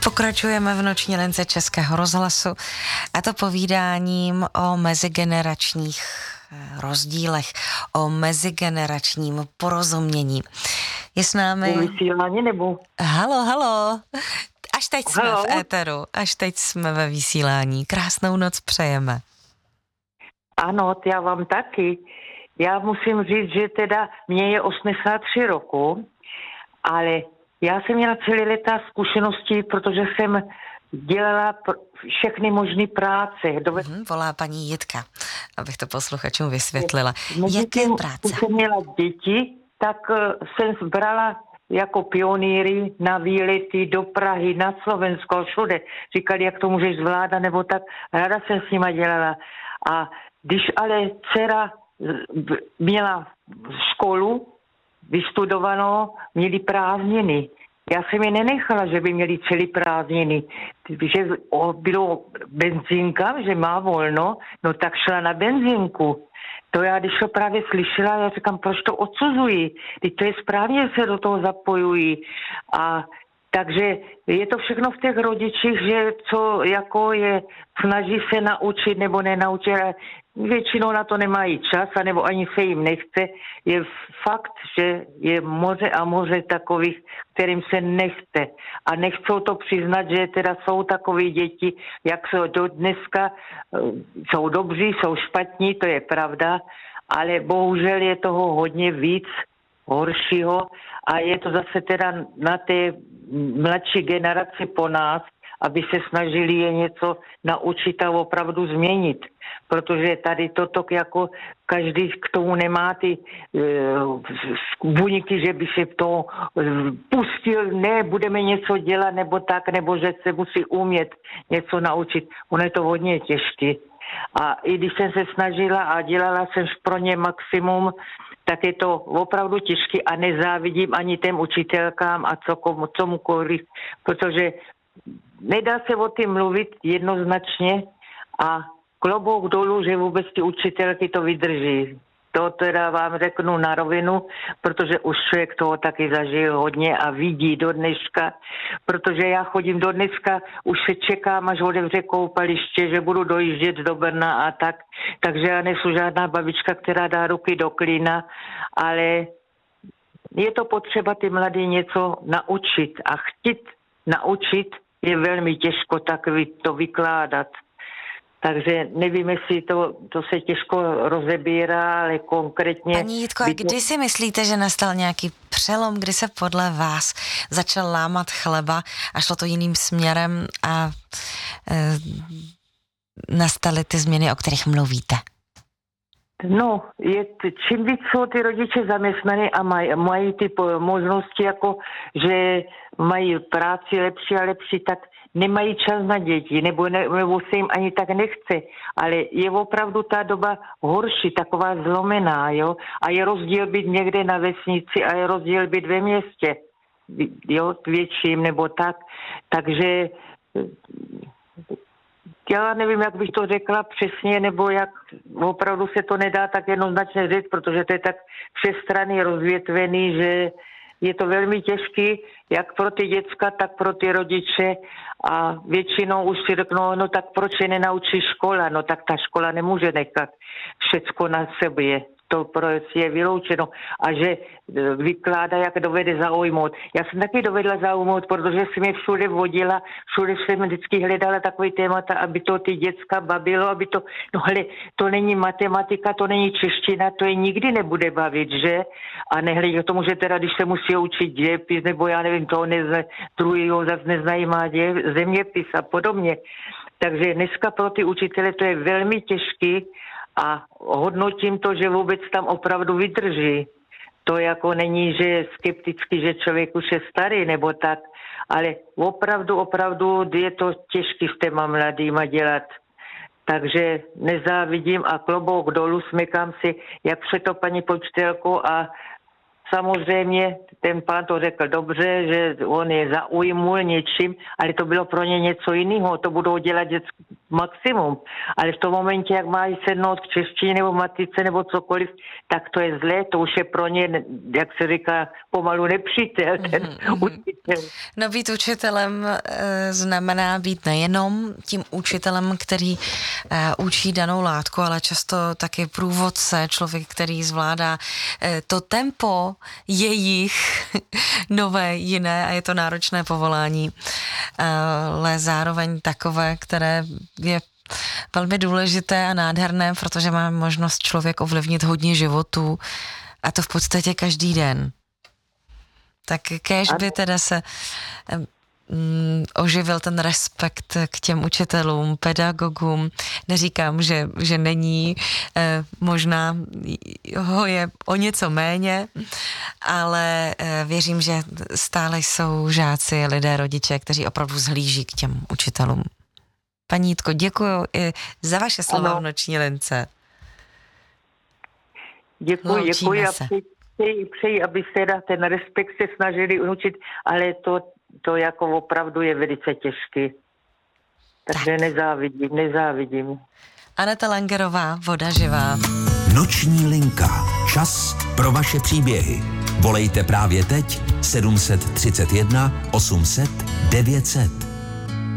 Pokračujeme v noční lince Českého rozhlasu, a to povídáním o mezigeneračních rozdílech, o mezigeneračním porozumění. Je s námi... Vysílání nebo? Halo. Až teď jsme Halo. v éteru, až teď jsme ve vysílání. Krásnou noc přejeme. Ano, já vám taky. Já musím říct, že teda mě je 83 roku, ale já jsem měla celý leta zkušenosti, protože jsem dělala všechny možné práce. Volá paní Jitka, abych to posluchačům vysvětlila. Mezi Jaké tím, práce? když jsem měla děti, tak jsem zbrala jako pionýry na výlety do Prahy, na Slovensko, všude. Říkali, jak to můžeš zvládat, nebo tak. Ráda jsem s nima dělala. A když ale dcera měla školu, vystudovanou, měli prázdniny. Já jsem je nenechala, že by měli celý prázdniny. Že bylo benzínka, že má volno, no tak šla na benzínku. To já, když to právě slyšela, já říkám, proč to odsuzují? Teď to je správně, že se do toho zapojují. A takže je to všechno v těch rodičích, že co jako je, snaží se naučit nebo nenaučit, ale většinou na to nemají čas, anebo ani se jim nechce. Je fakt, že je moře a moře takových, kterým se nechce. A nechcou to přiznat, že teda jsou takový děti, jak jsou do dneska, jsou dobří, jsou špatní, to je pravda, ale bohužel je toho hodně víc horšího a je to zase teda na té mladší generaci po nás, aby se snažili je něco naučit a opravdu změnit. Protože tady toto jako každý k tomu nemá ty buňky, že by se to pustil, ne, budeme něco dělat nebo tak, nebo že se musí umět něco naučit. Ono je to hodně těžké. A i když jsem se snažila a dělala jsem pro ně maximum, tak je to opravdu těžké a nezávidím ani těm učitelkám a comukoliv, protože nedá se o tím mluvit jednoznačně a klobouk dolů, že vůbec ty učitelky to vydrží. To teda vám řeknu na rovinu, protože už člověk toho taky zažil hodně a vidí do dneška, protože já chodím do dneska, už se čekám, až otevře koupaliště, že budu dojíždět do Brna a tak, takže já nejsou žádná babička, která dá ruky do klína, ale je to potřeba ty mladí něco naučit a chtít naučit je velmi těžko tak to vykládat. Takže nevím, jestli to se těžko rozebírá, ale konkrétně... Paní Jitko, a kdy si myslíte, že nastal nějaký přelom, kdy se podle vás začal lámat chleba a šlo to jiným směrem a nastaly ty změny, o kterých mluvíte? No, čím víc jsou ty rodiče zaměstnaní a mají ty možnosti, jako že mají práci lepší a lepší, tak nemají čas na děti, nebo se jim ani tak nechce. Ale je opravdu ta doba horší, taková zlomená, jo. A je rozdíl být někde na vesnici a je rozdíl být ve městě, jo, větším nebo tak. Takže já nevím, jak bych to řekla přesně, nebo jak opravdu se to nedá tak jednoznačně říct, protože to je tak všestranný rozvětvený, že je to velmi těžký, jak pro ty děcka, tak pro ty rodiče a většinou už si řeknou, no tak proč je nenaučí škola, no tak ta škola nemůže nechat všecko na sebe. To prostě je vyloučeno a že vykládá, jak dovede zaujmout. Já jsem taky dovedla zaujmout, protože jsem je všude vodila, všude jsem vždycky hledala takový témata, aby to ty děcka bavilo, aby to, no hele, to není matematika, to není čeština, to je nikdy nebude bavit, že? A nehledě k tomu, že teda, když se musí učit dějepis, nebo já nevím, toho druhýho zase neznají má zeměpis a podobně. Takže dneska pro ty učitele to je velmi těžký, a hodnotím to, že vůbec tam opravdu vydrží. To jako není, že je skeptický, že člověk už je starý nebo tak, ale opravdu je to těžký s těma mladýma dělat. Takže nezávidím a klobouk dolů, smykám si, jak se to paní počtelko a samozřejmě ten pán to řekl dobře, že on je zaujmul něčím, ale to bylo pro ně něco jiného. To budou dělat maximum. Ale v tom momentě, jak mají sednout k češtině nebo matice nebo cokoliv, tak to je zlé, to už je pro ně, jak se říká, pomalu nepřítel, ten učitel. No být učitelem znamená být nejenom tím učitelem, který učí danou látku, ale často taky průvodce, člověk, který zvládá to tempo jejich nové, jiné a je to náročné povolání, ale zároveň takové, které je velmi důležité a nádherné, protože má možnost člověk ovlivnit hodně životů a to v podstatě každý den. Tak kéž by teda se oživil ten respekt k těm učitelům, pedagogům. Neříkám, že není, možná ho je o něco méně, ale věřím, že stále jsou žáci, lidé, rodiče, kteří opravdu zhlíží k těm učitelům. Paní Jitko, děkuji i za vaše slova v Noční lince. Děkuji a přeji, aby se ten respekt se snažili učit, ale to jako opravdu je velice těžký. Takže nezávidím. Aneta Langerová, Voda živá. Noční linka. Čas pro vaše příběhy. Volejte právě teď 731 800 900.